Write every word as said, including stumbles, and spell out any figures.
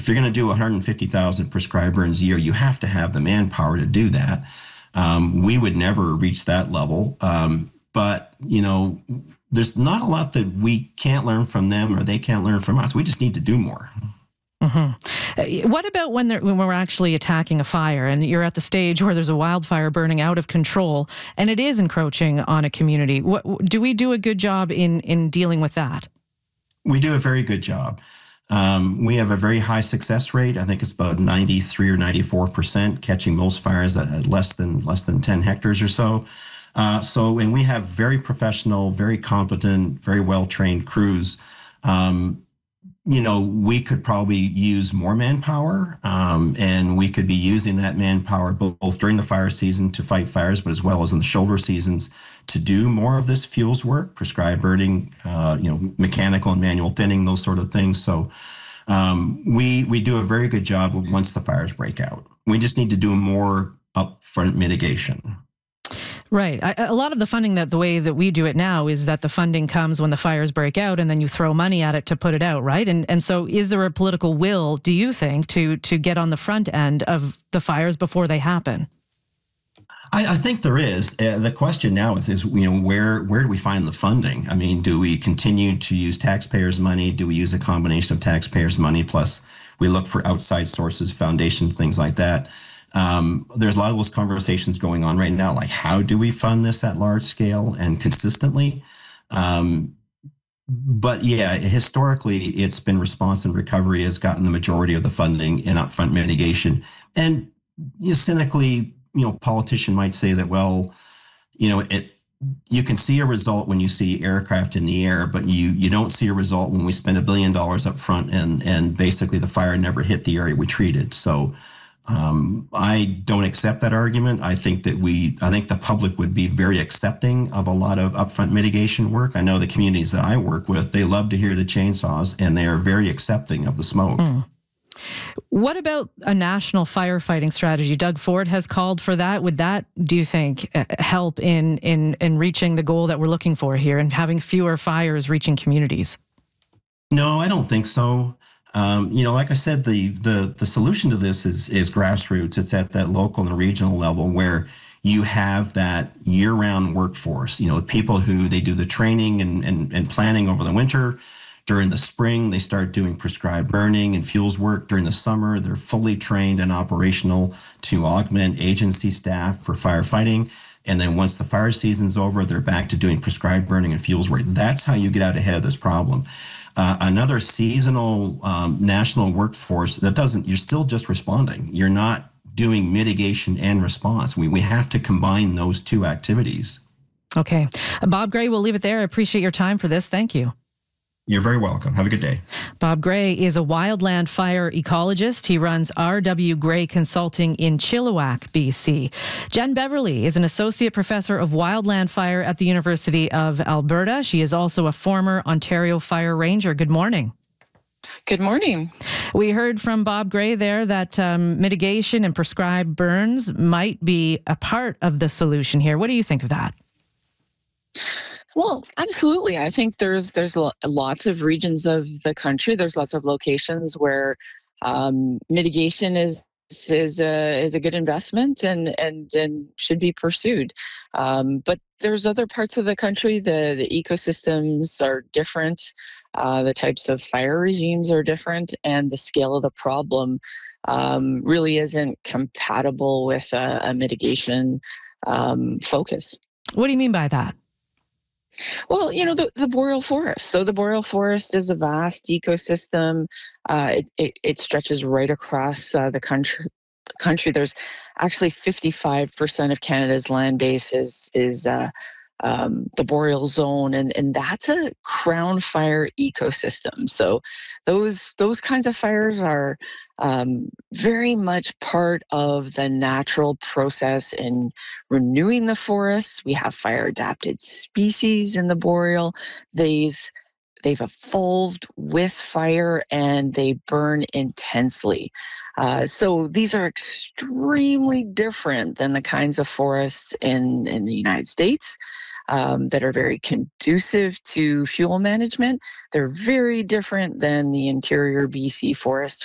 if you're going to do one hundred fifty thousand prescribed burns a year, you have to have the manpower to do that. Um, we would never reach that level. Um, but, you know, there's not a lot that we can't learn from them or they can't learn from us. We just need to do more. Mm-hmm. What about when, when we're actually attacking a fire and you're at the stage where there's a wildfire burning out of control and it is encroaching on a community? What, do we do a good job in, in dealing with that? We do a very good job. Um, we have a very high success rate. I think it's about ninety-three or ninety-four percent, catching most fires at less than less than ten hectares or so. Uh, so, and we have very professional, very competent, very well-trained crews. Um, you know, we could probably use more manpower, um, and we could be using that manpower both during the fire season to fight fires, but as well as in the shoulder seasons to do more of this fuels work, prescribed burning, uh, you know, mechanical and manual thinning, those sort of things. So um, we we do a very good job once the fires break out. We just need to do more upfront mitigation. Right. I, a lot of the funding, that the way that we do it now is that the funding comes when the fires break out and then you throw money at it to put it out, right? And and so is there a political will, do you think, to to get on the front end of the fires before they happen? I, I think there is. Uh, the question now is, is, you know, where where do we find the funding? I mean, do we continue to use taxpayers' money? Do we use a combination of taxpayers' money plus we look for outside sources, foundations, things like that? Um, there's a lot of those conversations going on right now, like how do we fund this at large scale and consistently? Um, but yeah, historically, it's been response and recovery has gotten the majority of the funding in upfront mitigation. And you know, cynically, you know, politician might say that, well, you know, it you can see a result when you see aircraft in the air, but you you don't see a result when we spend a billion dollars up front and and basically the fire never hit the area we treated. So Um, I don't accept that argument. I think that we, I think the public would be very accepting of a lot of upfront mitigation work. I know the communities that I work with, they love to hear the chainsaws and they are very accepting of the smoke. Mm. What about a national firefighting strategy? Doug Ford has called for that. Would that, do you think, help in, in, in reaching the goal that we're looking for here and having fewer fires reaching communities? No, I don't think so. Um, you know, like I said, the, the the solution to this is is grassroots. It's at that local and regional level where you have that year-round workforce. You know, people who they do the training and, and, and planning over the winter. During the spring, they start doing prescribed burning and fuels work. During the summer, they're fully trained and operational to augment agency staff for firefighting. And then once the fire season's over, they're back to doing prescribed burning and fuels work. That's how you get out ahead of this problem. Uh, another seasonal um, national workforce that doesn't, you're still just responding. You're not doing mitigation and response. We, we have to combine those two activities. Okay. Bob Gray, we'll leave it there. I appreciate your time for this. Thank you. You're very welcome. Have a good day. Bob Gray is a wildland fire ecologist. He runs R W Gray Consulting in Chilliwack, B C. Jen Beverly is an associate professor of wildland fire at the University of Alberta. She is also a former Ontario Fire Ranger. Good morning. Good morning. We heard from Bob Gray there that um, mitigation and prescribed burns might be a part of the solution here. What do you think of that? Well, absolutely. I think there's there's lots of regions of the country. There's lots of locations where um, mitigation is is a is a good investment and and and should be pursued. Um, but there's other parts of the country. The the ecosystems are different. Uh, the types of fire regimes are different, and the scale of the problem um, really isn't compatible with a, a mitigation um, focus. What do you mean by that? Well, you know, the, the boreal forest. So the boreal forest is a vast ecosystem. Uh, it, it, it stretches right across uh, the country. The country. There's actually fifty-five percent of Canada's land base is, is uh, um, the boreal zone, and, and that's a crown fire ecosystem. So those those kinds of fires are um, very much part of the natural process in renewing the forests. We have fire adapted species in the boreal. These They've evolved with fire and they burn intensely. Uh, so these are extremely different than the kinds of forests in, in the United States um, that are very conducive to fuel management. They're very different than the interior B C forest